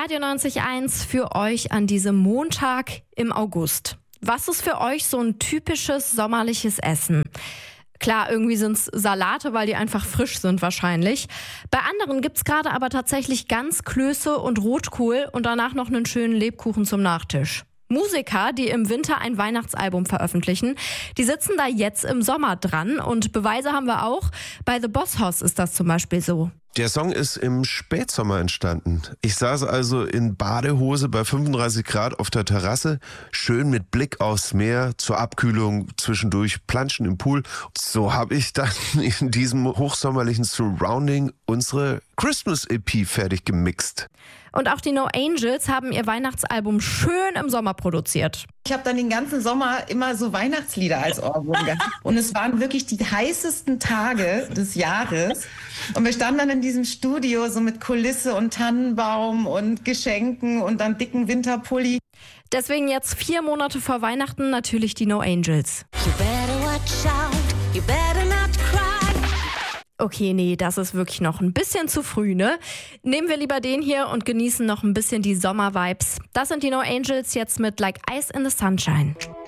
Radio 90.1 für euch an diesem Montag im August. Was ist für euch so ein typisches sommerliches Essen? Klar, irgendwie sind es Salate, weil die einfach frisch sind wahrscheinlich. Bei anderen gibt es gerade aber tatsächlich Ganzklöße und Rotkohl und danach noch einen schönen Lebkuchen zum Nachtisch. Musiker, die im Winter ein Weihnachtsalbum veröffentlichen, die sitzen da jetzt im Sommer dran und Beweise haben wir auch. Bei The Boss Hoss ist das zum Beispiel so. Der Song ist im Spätsommer entstanden. Ich saß also in Badehose bei 35 Grad auf der Terrasse, schön mit Blick aufs Meer, zur Abkühlung zwischendurch planschen im Pool. So habe ich dann in diesem hochsommerlichen Surrounding unsere Christmas-EP fertig gemixt. Und auch die No Angels haben ihr Weihnachtsalbum schön im Sommer produziert. Ich habe dann den ganzen Sommer immer so Weihnachtslieder als Ohrwurm gehabt. Und es waren wirklich die heißesten Tage des Jahres. Und wir standen dann in diesem Studio so mit Kulisse und Tannenbaum und Geschenken und dann dicken Winterpulli. Deswegen jetzt 4 Monate vor Weihnachten natürlich die No Angels. You better watch out, you better not cry. Okay, nee, das ist wirklich noch ein bisschen zu früh, ne? Nehmen wir lieber den hier und genießen noch ein bisschen die Sommer-Vibes. Das sind die No Angels jetzt mit Like Ice in the Sunshine.